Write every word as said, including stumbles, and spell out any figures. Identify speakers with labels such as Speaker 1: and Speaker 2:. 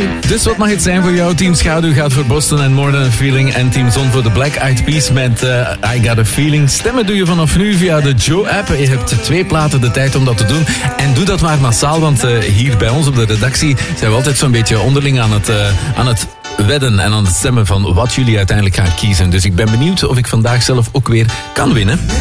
Speaker 1: Dus wat mag het zijn voor jou? Team Schaduw gaat voor Boston en More Than a Feeling. En Team Zon voor de Black Eyed Peas met uh, I Got a Feeling. Stemmen doe je vanaf nu via de Joe-app. Je hebt twee platen de tijd om dat te doen. En doe dat maar massaal, want uh, hier bij ons op de redactie zijn we altijd zo'n beetje onderling aan het, uh, aan het wedden en aan het stemmen van wat jullie uiteindelijk gaan kiezen. Dus ik ben benieuwd of ik vandaag zelf ook weer kan winnen.